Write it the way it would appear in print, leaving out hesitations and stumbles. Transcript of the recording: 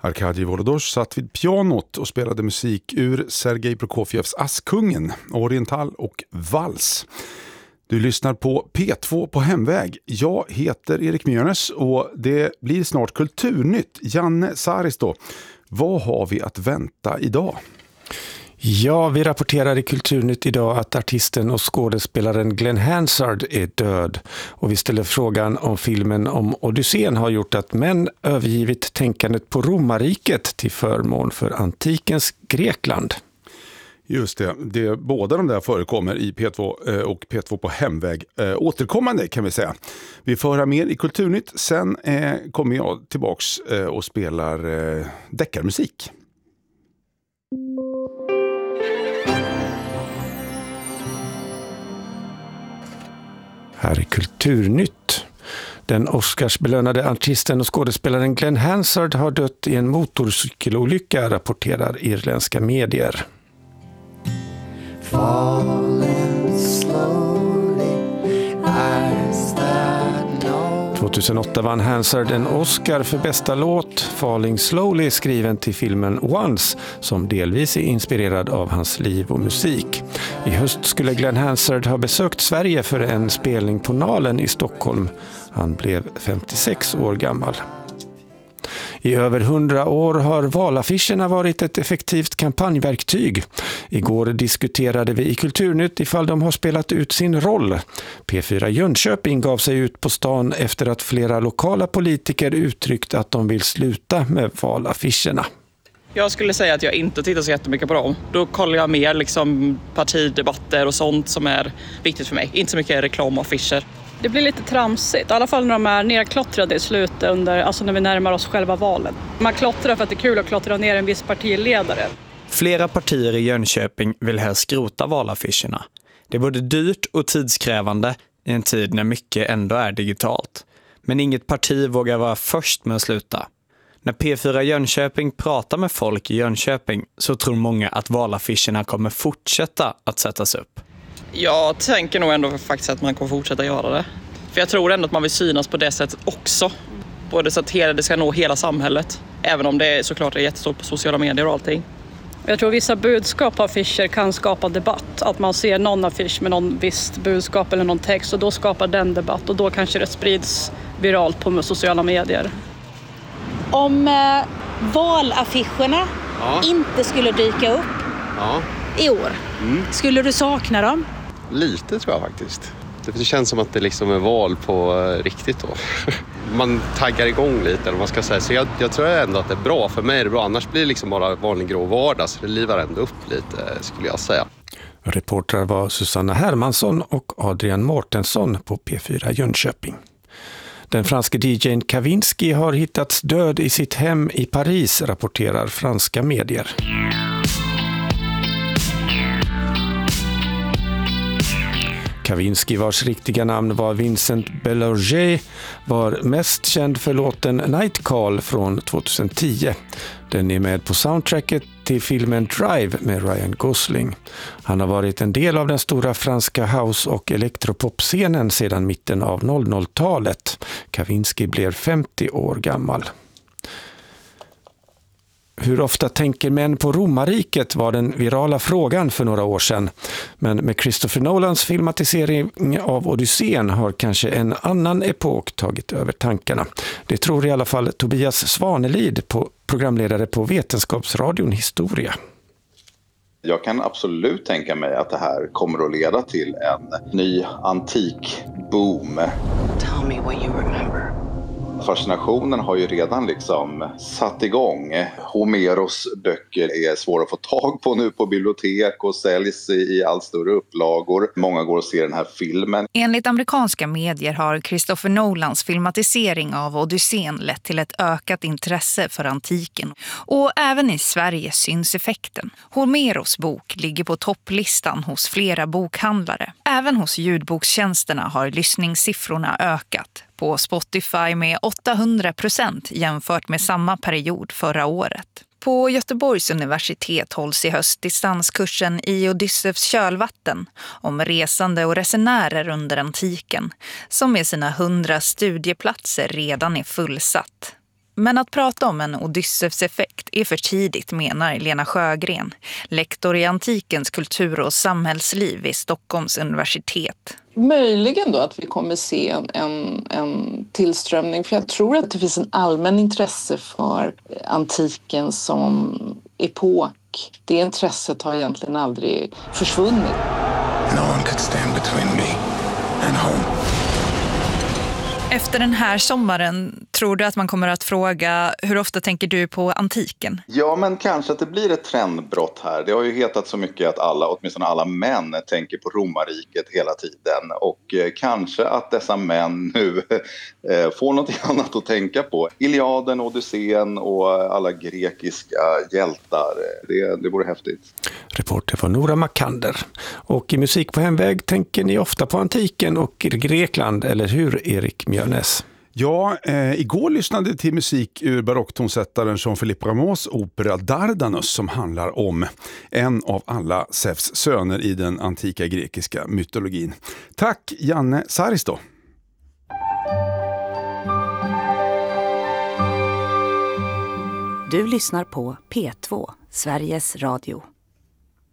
Arkadij Volodoj satt vid pianot och spelade musik ur Sergej Prokofjevs Askungen, Oriental och Vals. Du lyssnar på P2 på hemväg. Jag heter Erik Mjörnes och det blir snart Kulturnytt. Janne Saristo, vad har vi att vänta idag? Ja, vi rapporterar i Kulturnytt idag att artisten och skådespelaren Glenn Hansard är död. Och vi ställer frågan om filmen om Odysseen har gjort att män övergivit tänkandet på romarriket till förmån för antikens Grekland. Just det, båda de där förekommer i P2 och P2 på hemväg. Återkommande kan vi säga. Vi får höra mer i Kulturnytt. Sen kommer jag tillbaks och spelar deckarmusik. Här är Kulturnytt. Den Oscarsbelönade artisten och skådespelaren Glenn Hansard har dött i en motorcykelolycka, rapporterar irländska medier. 2008 vann Hansard en Oscar för bästa låt, Falling Slowly, skriven till filmen Once, som delvis är inspirerad av hans liv och musik. I höst skulle Glenn Hansard ha besökt Sverige för en spelning på Nalen i Stockholm. Han blev 56 år gammal. I över 100 år har valaffischerna varit ett effektivt kampanjverktyg. Igår diskuterade vi i Kulturnytt ifall de har spelat ut sin roll. P4 Jönköping gav sig ut på stan efter att flera lokala politiker uttryckt att de vill sluta med valaffischerna. Jag skulle säga att jag inte tittar så jättemycket på dem. Då kollar jag mer liksom partidebatter och sånt som är viktigt för mig. Inte så mycket reklam och affischer. Det blir lite tramsigt, i alla fall när de är nerklottrade i slutet, när vi närmar oss själva valen. Man klottrar för att det är kul att klottra ner en viss partiledare. Flera partier i Jönköping vill helst skrota valaffischerna. Det är både dyrt och tidskrävande i en tid när mycket ändå är digitalt. Men inget parti vågar vara först med att sluta. När P4 Jönköping pratar med folk i Jönköping så tror många att valaffischerna kommer fortsätta att sättas upp. Jag tänker nog ändå faktiskt att man kommer fortsätta göra det. För jag tror ändå att man vill synas på det sättet också. Både så att det ska nå hela samhället. Även om det såklart är jättestort på sociala medier och allting. Jag tror vissa budskap på affischer kan skapa debatt. Att man ser någon affisch med någon visst budskap eller någon text och då skapar den debatt. Och då kanske det sprids viralt på sociala medier. Om valaffischerna inte skulle dyka upp i år, skulle du sakna dem? Lite tror jag faktiskt. Det känns som att det liksom är val på riktigt då. Man taggar igång lite eller vad man ska säga. Så jag tror ändå att det är bra. För mig är det bra. Annars blir det liksom bara vanlig grå vardag. Så det livar ändå upp lite skulle jag säga. Reportrar var Susanna Hermansson och Adrian Mårtensson på P4 Jönköping. Den franske DJ:n Kavinsky har hittats död i sitt hem i Paris, rapporterar franska medier. Kavinsky, vars riktiga namn var Vincent Bellorger, var mest känd för låten Night Call från 2010. Den är med på soundtracket till filmen Drive med Ryan Gosling. Han har varit en del av den stora franska house- och elektropopscenen sedan mitten av 00-talet. Kavinsky blev 50 år gammal. Hur ofta tänker män på romarriket var den virala frågan för några år sedan. Men med Christopher Nolans filmatisering av Odysseen har kanske en annan epok tagit över tankarna. Det tror i alla fall Tobias Svanelid, programledare på Vetenskapsradion Historia. Jag kan absolut tänka mig att det här kommer att leda till en ny antik boom. Tell me what you remember. Fascinationen har ju redan liksom satt igång. Homeros böcker är svåra att få tag på nu på bibliotek och säljs i allt större upplagor. Många går och ser den här filmen. Enligt amerikanska medier har Christopher Nolans filmatisering av Odysseen lett till ett ökat intresse för antiken. Och även i Sverige syns effekten. Homeros bok ligger på topplistan hos flera bokhandlare. Även hos ljudbokstjänsterna har lyssningssiffrorna ökat. På Spotify med 800% jämfört med samma period förra året. På Göteborgs universitet hålls i höst distanskursen i Odysseus kölvatten om resande och resenärer under antiken, som med sina 100 studieplatser redan är fullsatt. Men att prata om en Odysseus-effekt är för tidigt, menar Lena Sjögren, lektor i antikens kultur- och samhällsliv vid Stockholms universitet. Möjligen då att vi kommer se en tillströmning, för jag tror att det finns en allmän intresse för antiken som epok. Det intresset har egentligen aldrig försvunnit. No one could stand between me and home. Efter den här sommaren, tror du att man kommer att fråga hur ofta tänker du på antiken? Ja, men kanske att det blir ett trendbrott här. Det har ju hetat så mycket att åtminstone alla män tänker på romarriket hela tiden. Och kanske att dessa män nu får något annat att tänka på. Iliaden, Odysseen och alla grekiska hjältar. Det vore häftigt. Reporter var Nora Makander. Och i Musik på hemväg tänker ni ofta på antiken och Grekland, eller hur, Erik Mjörnäs? Ja, igår lyssnade jag till musik ur barocktonsättaren Jean-Philippe Rameaus opera Dardanus, som handlar om en av alla Zeus söner i den antika grekiska mytologin. Tack Janne Saristo. Du lyssnar på P2, Sveriges Radio.